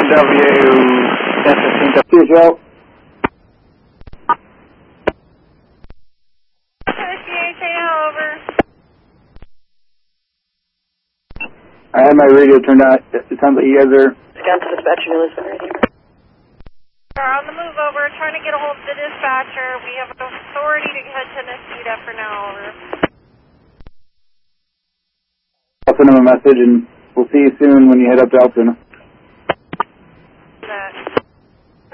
1015. See you, Joe. Over. I had my radio turned on. It sounds like you guys are... Wisconsin dispatcher, New Lisbon radio. We're on the move over, trying to get a hold of the dispatcher. We have authority to head to Necedah for now, over. I'll send him a message and we'll see you soon when you head up to Altoona.